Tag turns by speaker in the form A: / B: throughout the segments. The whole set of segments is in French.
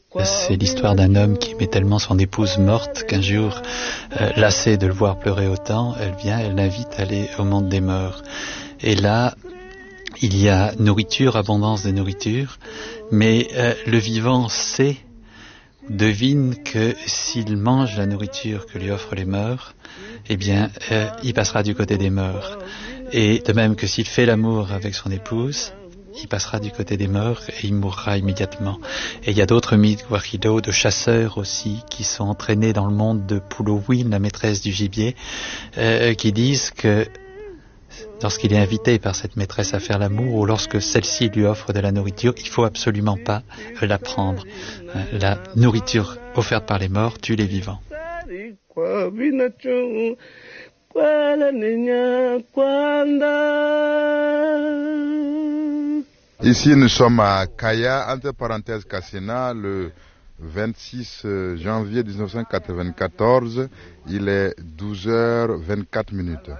A: C'est l'histoire d'un homme qui aimait tellement son épouse morte qu'un jour, lassée de le voir pleurer autant, elle l'invite à aller au monde des morts. Et là, il y a nourriture, abondance de nourriture, mais le vivant devine que s'il mange la nourriture que lui offrent les morts, eh bien, il passera du côté des morts. Et de même que s'il fait l'amour avec son épouse, il passera du côté des morts et il mourra immédiatement. Et il y a d'autres mythes, Guajido, de chasseurs aussi, qui sont entraînés dans le monde de Pulowin, la maîtresse du gibier, qui disent que lorsqu'il est invité par cette maîtresse à faire l'amour ou lorsque celle-ci lui offre de la nourriture, il ne faut absolument pas la prendre. La nourriture offerte par les morts tue les vivants.
B: Ici, nous sommes à Kaya, entre parenthèses Cassena, le 26 janvier 1994. Il est 12h24.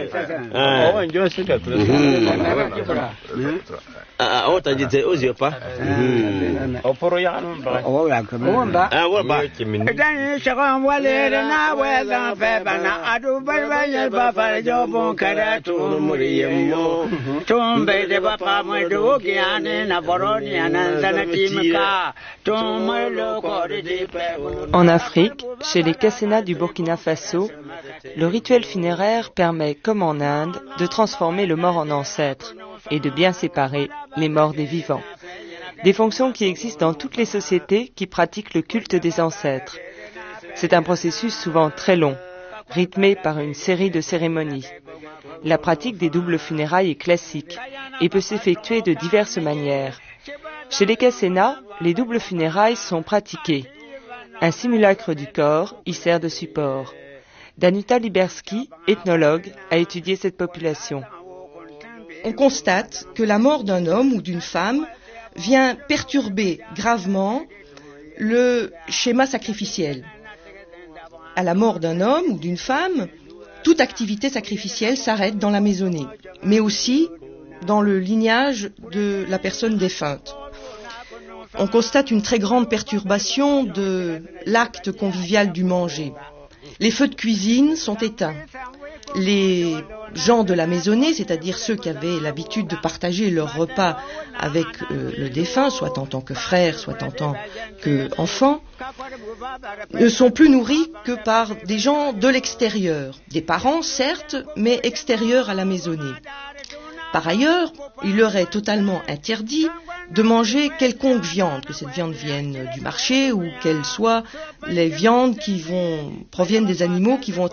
C: En Afrique, chez les Kassena du Burkina Faso, le rituel funéraire permet, comme en Inde, de transformer le mort en ancêtre et de bien séparer les morts des vivants. Des fonctions qui existent dans toutes les sociétés qui pratiquent le culte des ancêtres. C'est un processus souvent très long, rythmé par une série de cérémonies. La pratique des doubles funérailles est classique et peut s'effectuer de diverses manières. Chez les Kassena, les doubles funérailles sont pratiquées. Un simulacre du corps y sert de support. Danuta Liberski, ethnologue, a étudié cette population.
D: On constate que la mort d'un homme ou d'une femme vient perturber gravement le schéma sacrificiel. À la mort d'un homme ou d'une femme, toute activité sacrificielle s'arrête dans la maisonnée, mais aussi dans le lignage de la personne défunte. On constate une très grande perturbation de l'acte convivial du manger. Les feux de cuisine sont éteints. Les gens de la maisonnée, c'est-à-dire ceux qui avaient l'habitude de partager leur repas avec le défunt, soit en tant que frère, soit en tant qu'enfant, ne sont plus nourris que par des gens de l'extérieur. Des parents, certes, mais extérieurs à la maisonnée. Par ailleurs, il leur est totalement interdit de manger quelconque viande, que cette viande vienne du marché ou qu'elle soit les viandes qui proviennent des animaux qui vont